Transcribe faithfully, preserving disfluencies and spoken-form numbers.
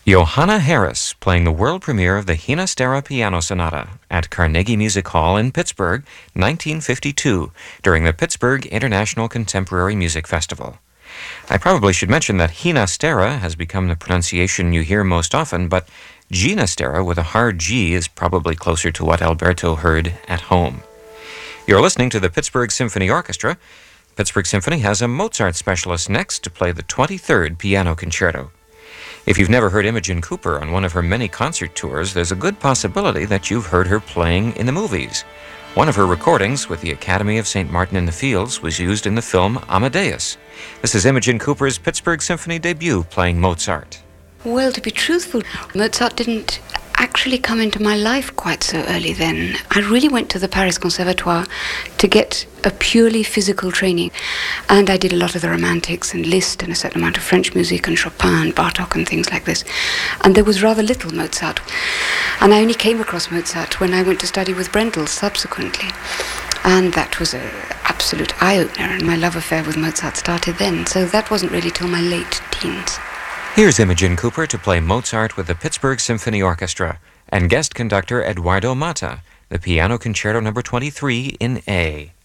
Johanna Harris playing the world premiere of the Ginastera Piano Sonata at Carnegie Music Hall in Pittsburgh, nineteen fifty-two, during the Pittsburgh International Contemporary Music Festival. I probably should mention that Ginastera has become the pronunciation you hear most often, but Ginastera with a hard G is probably closer to what Alberto heard at home. You're listening to the Pittsburgh Symphony Orchestra. Pittsburgh Symphony has a Mozart specialist next to play the twenty-third Piano Concerto. If you've never heard Imogen Cooper on one of her many concert tours, there's a good possibility that you've heard her playing in the movies. One of her recordings with the Academy of Saint Martin in the Fields was used in the film Amadeus. This is Imogen Cooper's Pittsburgh Symphony debut playing Mozart. Well, to be truthful, Mozart didn't actually come into my life quite so early then. I really went to the Paris Conservatoire to get a purely physical training. And I did a lot of the Romantics and Liszt and a certain amount of French music and Chopin and Bartok and things like this. And there was rather little Mozart. And I only came across Mozart when I went to study with Brendel subsequently. And that was an absolute eye-opener, and my love affair with Mozart started then. So that wasn't really till my late teens. Here's Imogen Cooper to play Mozart with the Pittsburgh Symphony Orchestra and guest conductor Eduardo Mata, the Piano Concerto number twenty-three in A.